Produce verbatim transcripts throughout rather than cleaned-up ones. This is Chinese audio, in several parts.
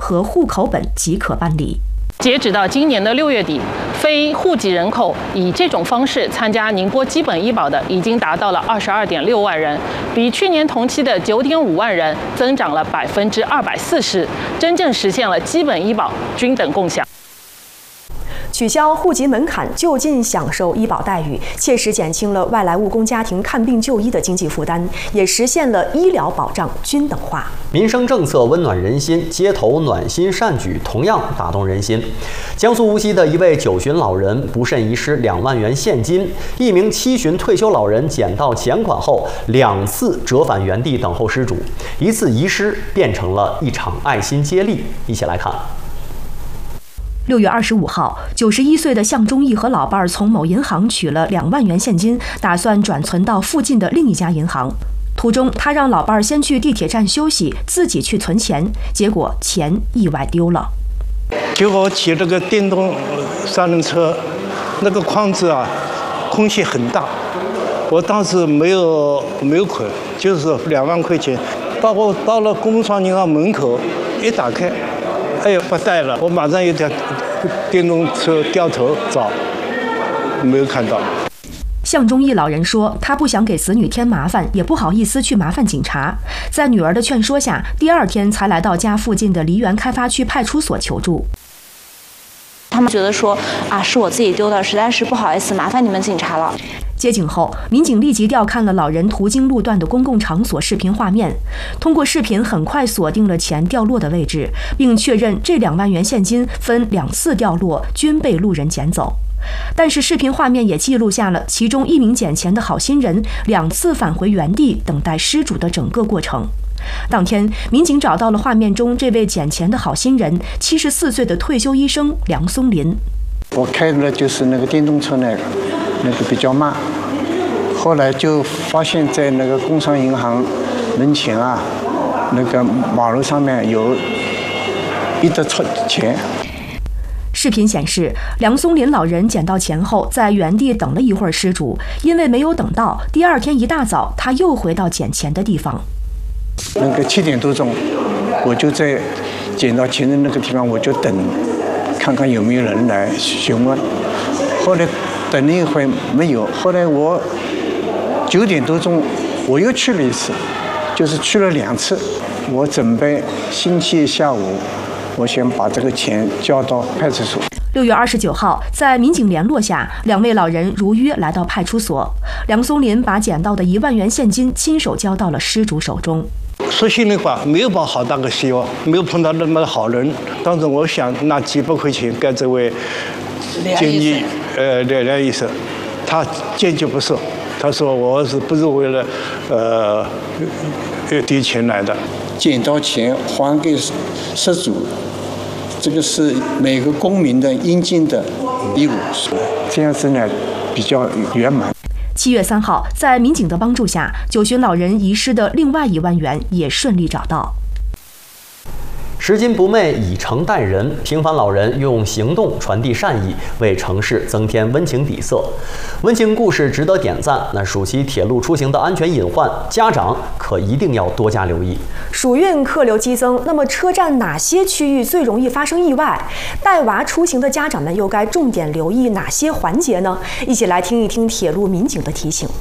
和户口本即可办理。 截止到今年的六月底，非户籍人口以这种方式参加宁波基本医保的已经达到了二十二点六万人，比去年同期的九点五万人增长了百分之二百四十，真正实现了基本医保均等共享。 取消户籍门槛，就近享受医保待遇，切实减轻了外来务工家庭看病就医的经济负担，也实现了医疗保障均等化。 民生政策温暖人心，街头暖心善举同样打动人心。江苏无锡的一位九旬老人不慎遗失两万元现金，一名七旬退休老人捡到钱款后，两次折返原地等候失主，一次遗失变成了一场爱心接力。一起来看。 六月二十五号，九十一岁的向忠义和老伴儿从某银行取了两万元现金，打算转存到附近的另一家银行。途中，他让老伴儿先去地铁站休息，自己去存钱，结果钱意外丢了。 结果我骑这个电动三轮车，那个筐子啊，空隙很大，我当时没有没有捆，就是两万块钱。到我到了工商银行门口，一打开，哎呦不带了！我马上有点电动车掉头找，没有看到。 向忠义老人说，他不想给子女添麻烦，也不好意思去麻烦警察。在女儿的劝说下，第二天才来到家附近的梨园开发区派出所求助。 他们觉得说啊，是我自己丢的，实在是不好意思，麻烦你们警察了。 接警后，民警立即调看了老人途经路段的公共场所视频画面，通过视频很快锁定了钱掉落的位置，并确认这两万元现金分两次掉落，均被路人捡走。但是视频画面也记录下了其中一名捡钱的好心人两次返回原地等待失主的整个过程。当天，民警找到了画面中这位捡钱的好心人，七十四岁的退休医生梁松林。 我开的就是那个电动车，那个那个比较慢，后来就发现在那个工商银行门前啊，那个马路上面有一沓钱。 视频显示，梁松林老人捡到钱后，在原地等了一会儿失主，因为没有等到，第二天一大早，他又回到捡钱的地方。 那个七点多钟，我就在捡到钱的那个地方，我就等，看看有没有人来询问。后来等了一会没有，后来我九点多钟我又去了一次，就是去了两次。我准备星期一下午，我先把这个钱交到派出所。 六月二十九号，在民警联络下，两位老人如约来到派出所。梁松林把捡到的一万元现金亲手交到了失主手中。 说心里话，没有抱好大个希望，没有碰到那么好人。当时我想拿几百块钱给这位建议呃梁梁医生，他坚决不收。他说我是不是为了呃丢钱来的？ 捡到钱还给失主，这个是每个公民的应尽的义务，这样子呢比较圆满。 七月三号，在民警的帮助下，九旬老人遗失的另外一万元也顺利找到。 拾金不昧，以诚待人。平凡老人用行动传递善意，为城市增添温情底色。温情故事值得点赞。那暑期铁路出行的安全隐患，家长可一定要多加留意。 暑运客流激增，那么车站哪些区域最容易发生意外？带娃出行的家长们又该重点留意哪些环节呢？一起来听一听铁路民警的提醒。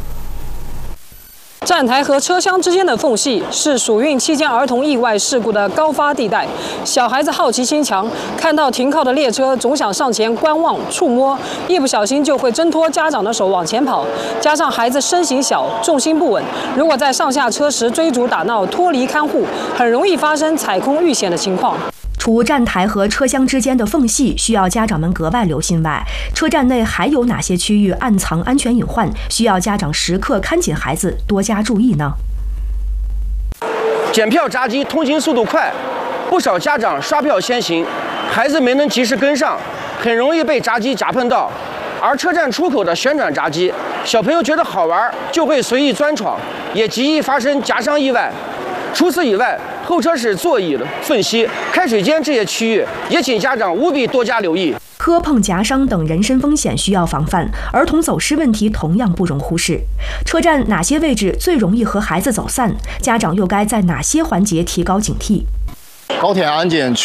站台和车厢之间的缝隙是暑运期间儿童意外事故的高发地带。小孩子好奇心强，看到停靠的列车总想上前观望、触摸，一不小心就会挣脱家长的手往前跑。加上孩子身形小、重心不稳，如果在上下车时追逐打闹、脱离看护，很容易发生踩空遇险的情况。 除站台和车厢之间的缝隙需要家长们格外留心外，车站内还有哪些区域暗藏安全隐患，需要家长时刻看紧孩子，多加注意呢？ 检票闸机通行速度快，不少家长刷票先行，孩子没能及时跟上，很容易被闸机夹碰到。而车站出口的旋转闸机，小朋友觉得好玩就会随意钻闯，也极易发生夹伤意外。除此以外，候车室座椅的缝隙、开水间这些区域，也请家长务必多加留意。 磕碰、夹伤等人身风险需要防范，儿童走失问题同样不容忽视。车站哪些位置最容易和孩子走散？家长又该在哪些环节提高警惕？ 高铁安检